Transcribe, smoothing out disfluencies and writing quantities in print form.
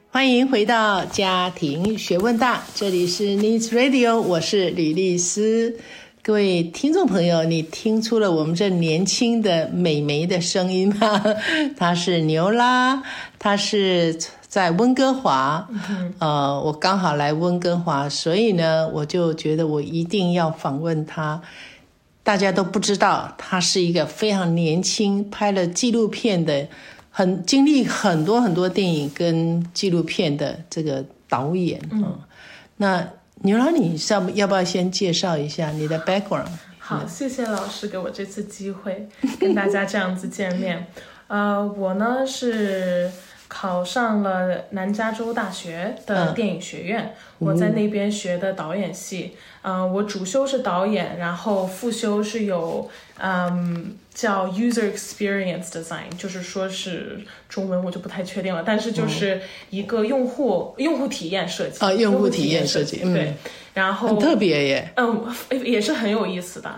欢迎回到家庭学问大，这里是 Needs Radio， 我是李丽丝。各位听众朋友，你听出了我们这年轻的美眉的声音吗？她是牛拉，她是在温哥华，我刚好来温哥华，所以呢，我就觉得我一定要访问她。大家都不知道，她是一个非常年轻，拍了纪录片的，经历很多电影跟纪录片的这个导演。那牛拉，你要不要先介绍一下你的 background？ 好，谢谢老师给我这次机会跟大家这样子见面。我呢是考上了南加州大学的电影学院，我在那边学的导演系。我主修是导演，然后副修是有叫 user experience design， 就是说是中文我就不太确定了，但是就是一个用户体验设计。 用户体验设计， 对，然后很特别耶。 也是很有意思的。